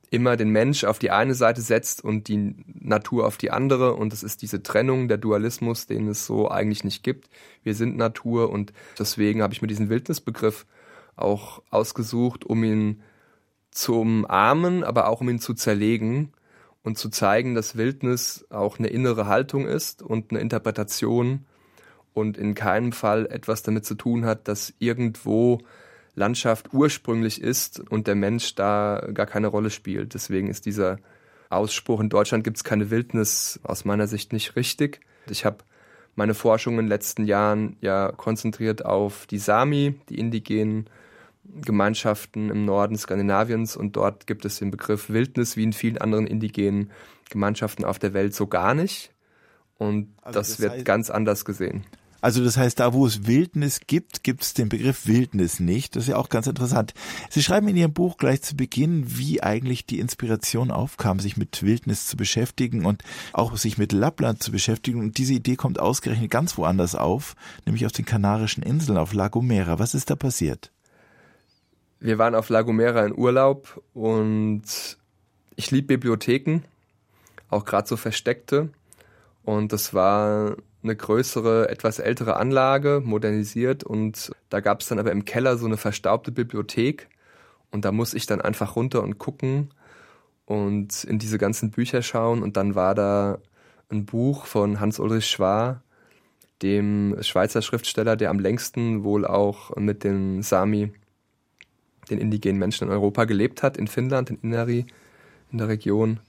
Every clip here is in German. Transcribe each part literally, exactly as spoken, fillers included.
immer den Mensch auf die eine Seite setzt und die Natur auf die andere. Und es ist diese Trennung, der Dualismus, den es so eigentlich nicht gibt. Wir sind Natur und deswegen habe ich mir diesen Wildnisbegriff auch ausgesucht, um ihn zu umarmen, aber auch um ihn zu zerlegen und zu zeigen, dass Wildnis auch eine innere Haltung ist und eine Interpretation und in keinem Fall etwas damit zu tun hat, dass irgendwo Landschaft ursprünglich ist und der Mensch da gar keine Rolle spielt. Deswegen ist dieser Ausspruch, in Deutschland gibt es keine Wildnis, aus meiner Sicht nicht richtig. Ich habe meine Forschung in den letzten Jahren ja konzentriert auf die Sami, die indigenen Gemeinschaften im Norden Skandinaviens, und dort gibt es den Begriff Wildnis wie in vielen anderen indigenen Gemeinschaften auf der Welt so gar nicht. Und also das, das wird heißt, ganz anders gesehen. Also das heißt, da wo es Wildnis gibt, gibt es den Begriff Wildnis nicht. Das ist ja auch ganz interessant. Sie schreiben in Ihrem Buch gleich zu Beginn, wie eigentlich die Inspiration aufkam, sich mit Wildnis zu beschäftigen und auch sich mit Lappland zu beschäftigen. Und diese Idee kommt ausgerechnet ganz woanders auf, nämlich auf den Kanarischen Inseln, auf La Gomera. Was ist da passiert? Wir waren auf La Gomera in Urlaub und ich liebe Bibliotheken, auch gerade so versteckte. Und das war eine größere, etwas ältere Anlage, modernisiert, und da gab es dann aber im Keller so eine verstaubte Bibliothek und da muss ich dann einfach runter und gucken und in diese ganzen Bücher schauen, und dann war da ein Buch von Hans-Ulrich Schwar, dem Schweizer Schriftsteller, der am längsten wohl auch mit den Sami, den indigenen Menschen in Europa, gelebt hat, in Finnland, in Inari, in der Region.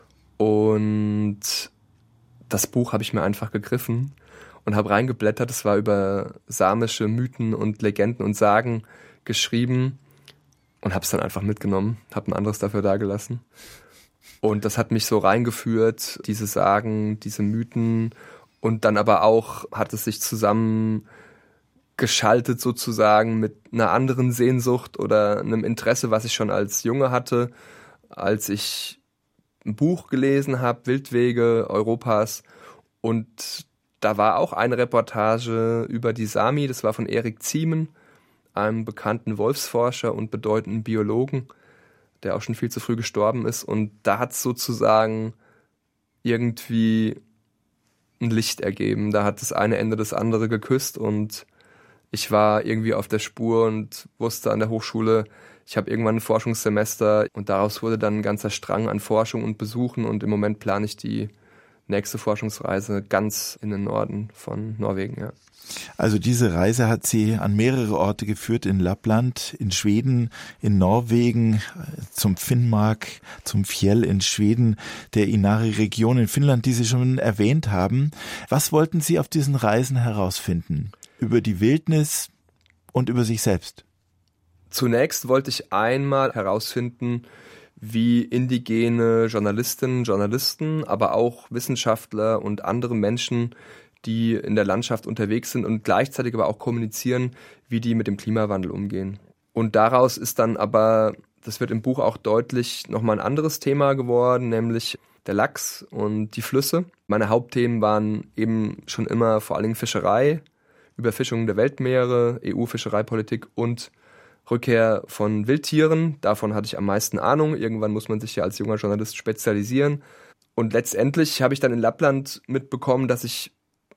Und das Buch habe ich mir einfach gegriffen und habe reingeblättert. Es war über samische Mythen und Legenden und Sagen geschrieben und habe es dann einfach mitgenommen, habe ein anderes dafür dagelassen. Und das hat mich so reingeführt, diese Sagen, diese Mythen, und dann aber auch hat es sich zusammengeschaltet sozusagen mit einer anderen Sehnsucht oder einem Interesse, was ich schon als Junge hatte, als ich ein Buch gelesen habe, Wildwege Europas, und da war auch eine Reportage über die Sami, das war von Erik Ziemen, einem bekannten Wolfsforscher und bedeutenden Biologen, der auch schon viel zu früh gestorben ist, und da hat es sozusagen irgendwie ein Licht ergeben, da hat das eine Ende das andere geküsst und ich war irgendwie auf der Spur und wusste an der Hochschule, ich habe irgendwann ein Forschungssemester, und daraus wurde dann ein ganzer Strang an Forschung und Besuchen, und im Moment plane ich die nächste Forschungsreise ganz in den Norden von Norwegen. Ja. Also diese Reise hat Sie an mehrere Orte geführt, in Lappland, in Schweden, in Norwegen, zum Finnmark, zum Fjell in Schweden, der Inari-Region in Finnland, die Sie schon erwähnt haben. Was wollten Sie auf diesen Reisen herausfinden? Über die Wildnis und über sich selbst? Zunächst wollte ich einmal herausfinden, wie indigene Journalistinnen, Journalisten, aber auch Wissenschaftler und andere Menschen, die in der Landschaft unterwegs sind und gleichzeitig aber auch kommunizieren, wie die mit dem Klimawandel umgehen. Und daraus ist dann aber, das wird im Buch auch deutlich, nochmal ein anderes Thema geworden, nämlich der Lachs und die Flüsse. Meine Hauptthemen waren eben schon immer vor allen Dingen Fischerei, Überfischung der Weltmeere, E U-Fischereipolitik und Rückkehr von Wildtieren. Davon hatte ich am meisten Ahnung. Irgendwann muss man sich ja als junger Journalist spezialisieren. Und letztendlich habe ich dann in Lappland mitbekommen, dass sich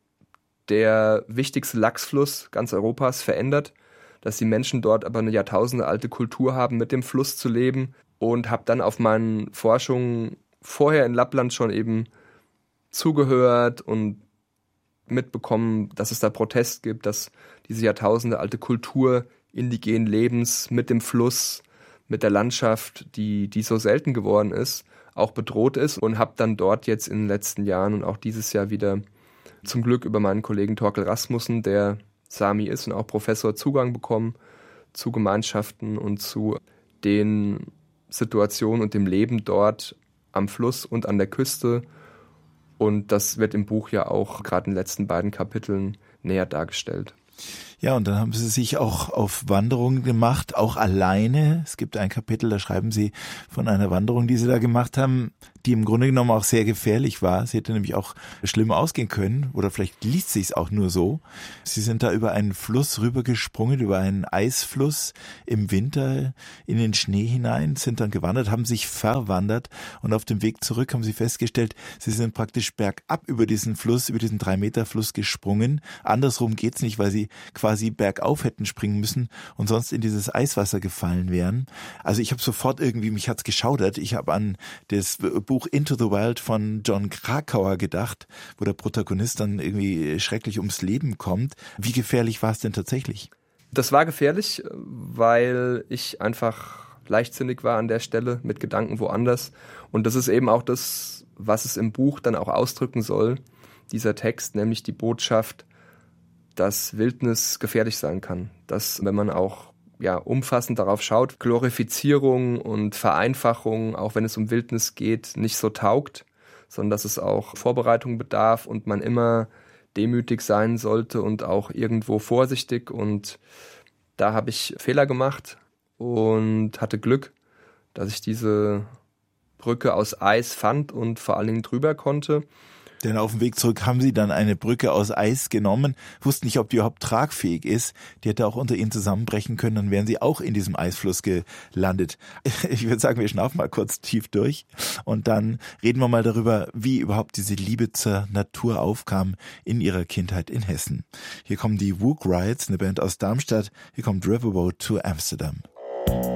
der wichtigste Lachsfluss ganz Europas verändert, dass die Menschen dort aber eine jahrtausendealte Kultur haben, mit dem Fluss zu leben, und habe dann auf meinen Forschungen vorher in Lappland schon eben zugehört und mitbekommen, dass es da Protest gibt, dass diese jahrtausendealte Kultur indigenen Lebens mit dem Fluss, mit der Landschaft, die, die so selten geworden ist, auch bedroht ist, und habe dann dort jetzt in den letzten Jahren und auch dieses Jahr wieder zum Glück über meinen Kollegen Torkel Rasmussen, der Sami ist und auch Professor, Zugang bekommen zu Gemeinschaften und zu den Situationen und dem Leben dort am Fluss und an der Küste. Und das wird im Buch ja auch gerade in den letzten beiden Kapiteln näher dargestellt. Ja, und dann haben Sie sich auch auf Wanderungen gemacht, auch alleine. Es gibt ein Kapitel, da schreiben Sie von einer Wanderung, die Sie da gemacht haben, die im Grunde genommen auch sehr gefährlich war. Sie hätte nämlich auch schlimm ausgehen können oder vielleicht liest sich es auch nur so. Sie sind da über einen Fluss rübergesprungen, über einen Eisfluss im Winter in den Schnee hinein, sind dann gewandert, haben sich verwandert und auf dem Weg zurück haben sie festgestellt, sie sind praktisch bergab über diesen Fluss, über diesen drei Meter Fluss gesprungen. Andersrum geht's nicht, weil sie quasi bergauf hätten springen müssen und sonst in dieses Eiswasser gefallen wären. Also ich habe sofort irgendwie, mich hat's geschaudert. Ich habe an das Buch Into the Wild von Jon Krakauer gedacht, wo der Protagonist dann irgendwie schrecklich ums Leben kommt. Wie gefährlich war es denn tatsächlich? Das war gefährlich, weil ich einfach leichtsinnig war an der Stelle, mit Gedanken woanders. Und das ist eben auch das, was es im Buch dann auch ausdrücken soll, dieser Text, nämlich die Botschaft, dass Wildnis gefährlich sein kann. Dass, wenn man auch ja, umfassend darauf schaut, Glorifizierung und Vereinfachung, auch wenn es um Wildnis geht, nicht so taugt, sondern dass es auch Vorbereitung bedarf und man immer demütig sein sollte und auch irgendwo vorsichtig. Und da habe ich Fehler gemacht und hatte Glück, dass ich diese Brücke aus Eis fand und vor allen Dingen drüber konnte. Denn auf dem Weg zurück haben sie dann eine Brücke aus Eis genommen, wussten nicht, ob die überhaupt tragfähig ist. Die hätte auch unter ihnen zusammenbrechen können, dann wären sie auch in diesem Eisfluss gelandet. Ich würde sagen, wir schnaufen mal kurz tief durch und dann reden wir mal darüber, wie überhaupt diese Liebe zur Natur aufkam in ihrer Kindheit in Hessen. Hier kommen die Wook Rides, eine Band aus Darmstadt. Hier kommt Riverboat to Amsterdam.